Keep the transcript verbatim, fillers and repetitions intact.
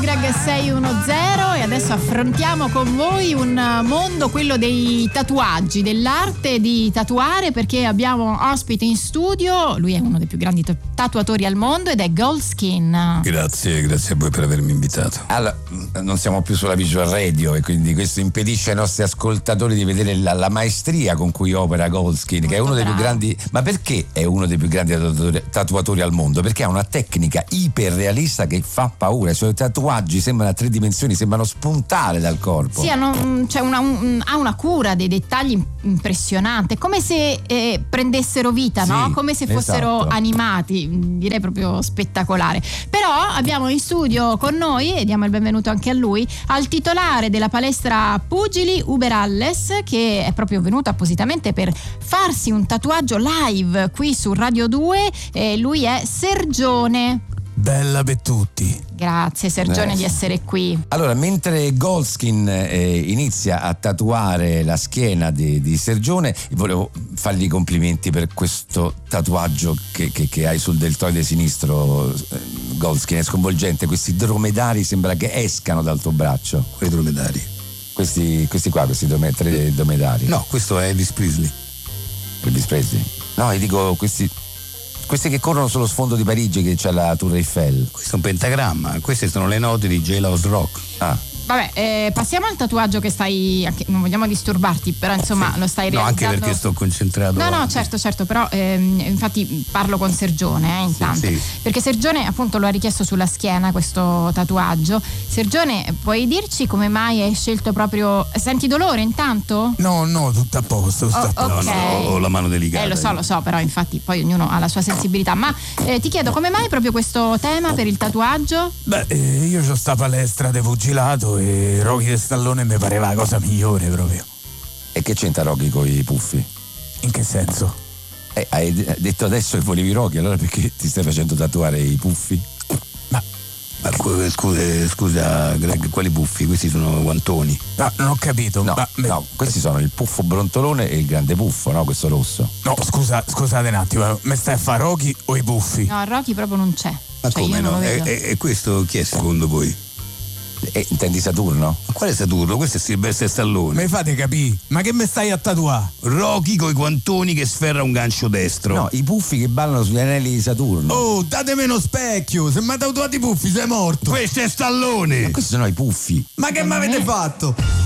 Greg sei uno zero e adesso affrontiamo con voi un mondo, quello dei tatuaggi, dell'arte di tatuare, perché abbiamo ospite in studio, lui è uno dei più grandi tatuatori al mondo ed è Goldskin. Grazie, grazie a voi per avermi invitato. Allora, non siamo più sulla Visual Radio e quindi questo impedisce ai nostri ascoltatori di vedere la, la maestria con cui opera Goldskin, molto che è uno dei bravo. più grandi. Ma perché è uno dei più grandi tatuatori, tatuatori al mondo? Perché ha una tecnica iperrealista che fa paura. I suoi tatuaggi sembrano a tre dimensioni, sembrano spuntare dal corpo. Sì, hanno, cioè una, un, ha una cura dei dettagli impressionante, come se eh, prendessero vita, sì, no? Come se fossero esatto. animati, direi proprio spettacolare. Però abbiamo in studio con noi, e diamo il benvenuto anche a lui, al titolare della palestra Pugili, Uberalles, che è proprio venuto appositamente per farsi un tatuaggio live qui su Radio due. E lui è Sergione. Bella per tutti. Grazie Sergione eh. di essere qui. Allora, mentre Goldskin eh, inizia a tatuare la schiena di, di Sergione, volevo fargli i complimenti per questo tatuaggio che, che, che hai sul deltoide sinistro. eh, Goldskin, è sconvolgente, questi dromedari sembra che escano dal tuo braccio. Quei dromedari? Questi, questi qua, questi drome, tre dromedari. No, questo è Elvis Presley. Elvis Presley? No, io dico questi... Questi che corrono sullo sfondo di Parigi, che c'è la Tour Eiffel. Questo è un pentagramma, queste sono le note di Jailhouse Rock. Ah. Vabbè, eh, passiamo al tatuaggio che stai, anche, non vogliamo disturbarti, però insomma sì. lo stai realizzando. No, anche perché sto concentrato. No, no, certo, certo, però ehm, infatti parlo con Sergione, eh, intanto. Sì, sì. Perché Sergione appunto lo ha richiesto sulla schiena questo tatuaggio. Sergione, puoi dirci come mai hai scelto proprio... Senti dolore intanto? No, no, tutto a posto. Oh, sta okay. no, no, ho la mano delicata. Eh, lo so, lo so, però infatti poi ognuno ha la sua sensibilità. Ma eh, ti chiedo, come mai proprio questo tema per il tatuaggio? Beh, eh, io ho sta palestra di pugilato e Rocky e Stallone mi pareva la cosa migliore proprio. E che c'entra Rocky con i puffi? In che senso? Eh, hai detto adesso che volevi Rocky, allora perché ti stai facendo tatuare i puffi? Ma, ma scusa, scusa Greg, quali puffi? Questi sono guantoni. No, non ho capito. No, ma, no, questi sono il puffo brontolone e il grande puffo, no? Questo rosso. No, scusa, scusate un attimo, mi stai a fare Rocky o i puffi? No, Rocky proprio non c'è. Ma cioè, come io non no? lo vedo. E, e questo chi è secondo voi? E intendi Saturno? Ma quale Saturno? Questo è Silvestre Stallone. Mi fate capire? Ma che mi stai a tatuare? Rocky coi guantoni che sferra un gancio destro. No, i puffi che ballano sugli anelli di Saturno. Oh, datemi uno specchio! Se mi hai tatuato i puffi sei morto! Questo è Stallone! Ma questi sono i puffi. Ma che mi avete fatto?